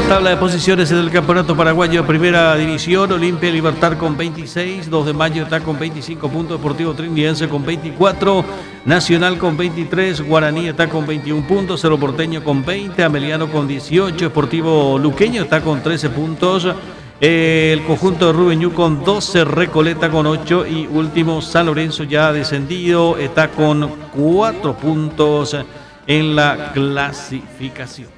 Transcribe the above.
tabla de posiciones en el Campeonato Paraguayo Primera División. Olimpia Libertad con 26, 2 de Mayo está con 25 puntos, Deportivo Trindidense con 24, Nacional con 23, Guaraní está con 21 puntos, Cerro Porteño con 20, Ameliano con 18, Sportivo Luqueño está con 13 puntos, el conjunto de Rubeñú con 12, Recoleta con 8 y último San Lorenzo ya descendido, está con 4 puntos en la clasificación.